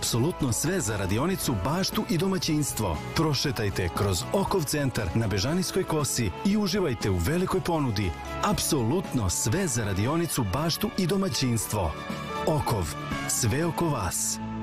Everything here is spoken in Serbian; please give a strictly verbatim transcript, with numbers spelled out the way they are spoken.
Apsolutno sve za radionicu, baštu i domaćinstvo. Prošetajte kroz Okov centar na Bežanijskoj kosi i uživajte u velikoj ponudi. Apsolutno sve za radionicu, baštu i domaćinstvo. Okov, sve oko vas.